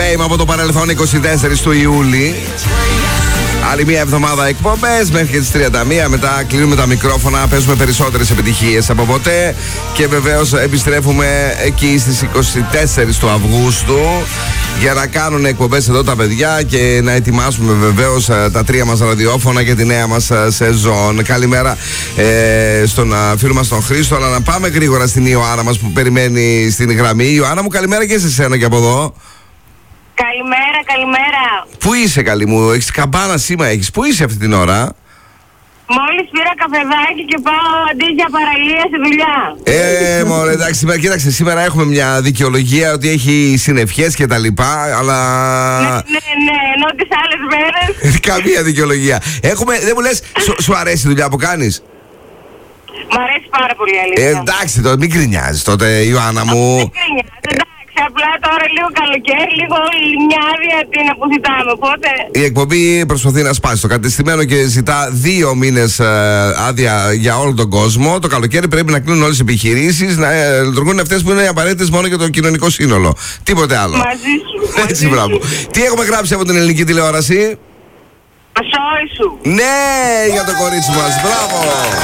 Fame από το παρελθόν 24 του Ιούλη. Άλλη μια εβδομάδα εκπομπές μέχρι και τις 31. Μετά κλείνουμε τα μικρόφωνα, παίζουμε περισσότερες επιτυχίες από ποτέ. Και βεβαίως επιστρέφουμε εκεί στις 24 του Αυγούστου για να κάνουν εκπομπές εδώ τα παιδιά και να ετοιμάσουμε βεβαίως τα 3 μας ραδιόφωνα για τη νέα μας σεζόν. Καλημέρα στον φίλο μας τον Χρήστο. Αλλά να πάμε γρήγορα στην Ιωάννα μας που περιμένει στην γραμμή. Ιωάννα μου, καλημέρα και σε σένα και από εδώ. Καλημέρα, καλημέρα. Πού είσαι, καλή μου, έχεις καμπάνα σήμα, έχεις. Πού είσαι αυτή την ώρα? Μόλις πήρα καφεδάκι και πάω αντί για παραλία στη δουλειά. Μωρέ, εντάξει, κοίταξε, σήμερα έχουμε μια δικαιολογία ότι έχει συνευχές και τα λοιπά, αλλά... Ναι, ενώ τις άλλες μέρες... Καμία δικαιολογία. Δεν μου λες, σου αρέσει η δουλειά που κάνεις? Μ' αρέσει πάρα πολύ, αλήθεια. Εντάξει, τότε μην κρινιάζεις τότε, Ιωάννα μου. Δεν κρινιάζεις, εντάξει. Απλά τώρα λίγο καλοκαίρι, λίγο μια άδεια την αποζητάμε. Οπότε. Η εκπομπή προσπαθεί να σπάσει το κατεστημένο και ζητά 2 μήνες άδεια για όλο τον κόσμο. Το καλοκαίρι πρέπει να κλείνουν όλες οι επιχειρήσεις, να λειτουργούν αυτές που είναι απαραίτητες μόνο για το κοινωνικό σύνολο. Τίποτε άλλο. Μαζί σου. Έτσι, μπράβο. Τι έχουμε γράψει από την ελληνική τηλεόραση? Ασόη σου. Ναι, για το κορίτσι μας. Μπράβο.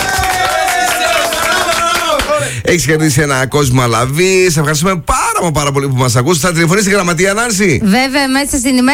Έχεις κερδίσει ένα κόσμο λαβή. Σε ευχαριστούμε πάρα πολύ που μας ακούς. Θα τηλεφωνήσει η γραμματεία, Νάνση? Βέβαια, μέσα στην ημέρα.